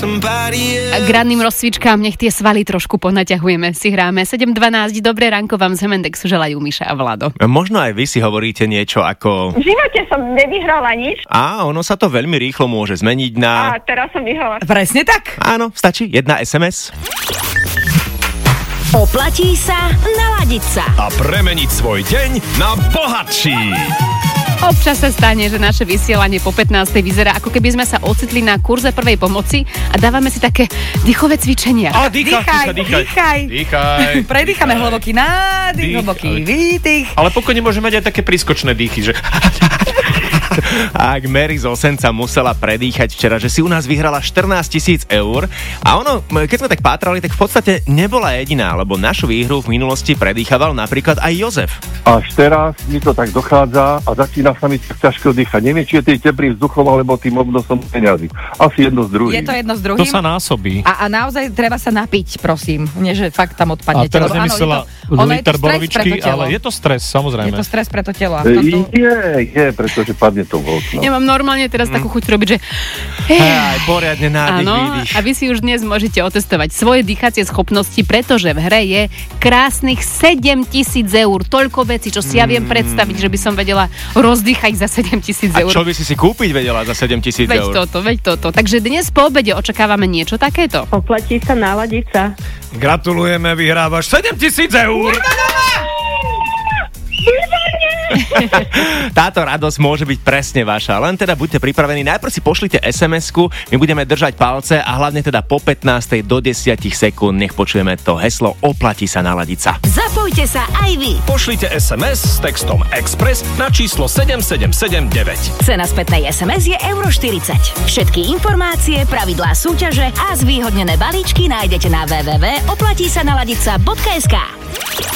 K ranným rozcvičkám nech tie svaly trošku ponaťahujeme, si hráme 7:12. Dobré ránko vám z Hemendexu želajú Miša a Vlado. Možno aj vy si hovoríte niečo ako... V živote som nevyhrala nič. A ono sa to veľmi rýchlo môže zmeniť na... A teraz som vyhrala. Presne tak. Áno, stačí jedna SMS. Oplatí sa naladiť sa a premeniť svoj deň na bohatší. Občas sa stane, že naše vysielanie po 15. vyzerá, ako keby sme sa ocitli na kurze prvej pomoci a dávame si také dýchové cvičenia. A dýchaj. Predýchame hlboký nádych, hlboký výdych. Ale pokojne môžeme mať aj také prískočné dýchy, že... Ak Mary z Osenca musela predýchať včera, že si u nás vyhrala 14 000 eur. A ono, keď sme tak pátrali, tak v podstate nebola jediná, lebo našu výhru v minulosti predýchaval napríklad aj Jozef. Až teraz mi to tak dochádza a začína sa mi tak ťažko dýchať. Neviem, či je tým teplým vzduchom alebo tým obnosom peňazí. Asi jedno z druhým. Je to jedno z druhým? To sa násobí. A naozaj treba sa napiť, prosím. Nie, že fakt tam odpadne telo. A teraz nemyslela liter borovičky, ale je to stres, samozrejme. Je to stres pre to telo. Je, pretože padne to von. No. Ja mám normálne teraz takú chuť robiť, že... Aj poriadne nádych, výdych. A vy si už dnes môžete otestovať svoje dýchacie schopnosti, pretože v hre je krásnych 7 000 eur. Toľko vecí, čo si ja viem predstaviť, že by som vedela rozdýchať za 7 000 eur. A čo by si kúpiť vedela za 7 000 eur? Veď toto. Takže dnes po obede očakávame niečo takéto. Oplatí sa naladiť sa. Gratulujeme, vyhrávaš 7 000 eur. Táto radosť môže byť presne vaša, len teda buďte pripravení. Najprv si pošlite SMS-ku, my budeme držať palce a hlavne teda po 15. do 10 sekúnd nech počujeme to heslo Oplatí sa naladiť sa. Zapojte sa aj vy. Pošlite SMS s textom Express na číslo 7779. Cena spätnej SMS je €40. Všetky informácie, pravidlá súťaže a zvýhodnené balíčky nájdete na www.oplatísanaladiť.sk.